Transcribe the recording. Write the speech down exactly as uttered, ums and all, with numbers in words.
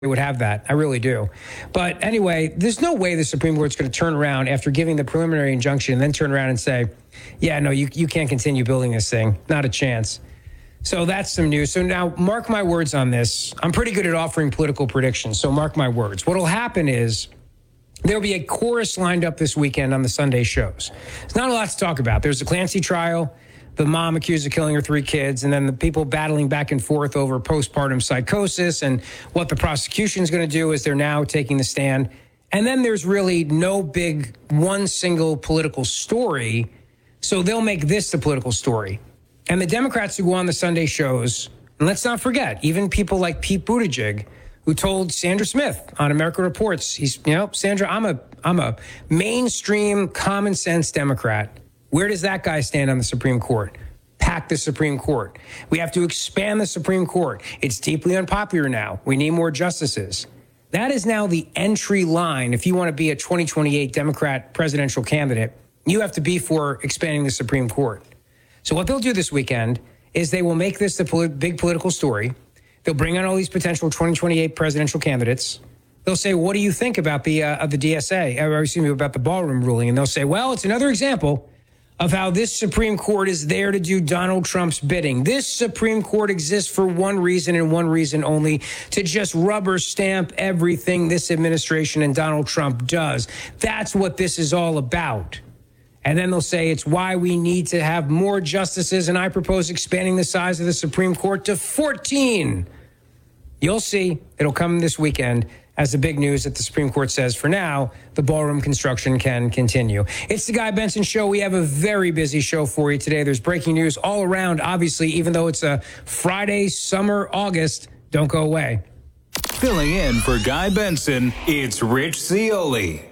would have that. I really do. But anyway, there's no way the Supreme Court's going to turn around after giving the preliminary injunction and then turn around and say, yeah, no, you, you can't continue building this thing. Not a chance. So that's some news. So now mark my words on this. I'm pretty good at offering political predictions, so mark my words. What will happen is there'll be a chorus lined up this weekend on the Sunday shows. There's not a lot to talk about. There's the Clancy trial, the mom accused of killing her three kids, and then the people battling back and forth over postpartum psychosis and what the prosecution is going to do as they're now taking the stand. And then there's really no big one single political story, so they'll make this the political story. And the Democrats who go on the Sunday shows, and let's not forget, even people like Pete Buttigieg, who told Sandra Smith on America Reports, he's, you know, Sandra, I'm a, I'm a mainstream common sense Democrat. Where does that guy stand on the Supreme Court? Pack the Supreme Court. We have to expand the Supreme Court. It's deeply unpopular now. We need more justices. That is now the entry line. If you want to be a twenty twenty-eight Democrat presidential candidate, you have to be for expanding the Supreme Court. So what they'll do this weekend is they will make this the polit- big political story. They'll bring on all these potential twenty twenty-eight presidential candidates. They'll say, what do you think about the, uh, of the D S A, or excuse me, about the ballroom ruling? And they'll say, well, it's another example of how this Supreme Court is there to do Donald Trump's bidding. This Supreme Court exists for one reason and one reason only, to just rubber stamp everything this administration and Donald Trump does. That's what this is all about. And then they'll say it's why we need to have more justices, and I propose expanding the size of the Supreme Court to fourteen. You'll see. It'll come this weekend as the big news that the Supreme Court says, for now, the ballroom construction can continue. It's the Guy Benson Show. We have a very busy show for you today. There's breaking news all around, obviously, even though it's a Friday, summer, August. Don't go away. Filling in for Guy Benson, it's Rich Zeoli.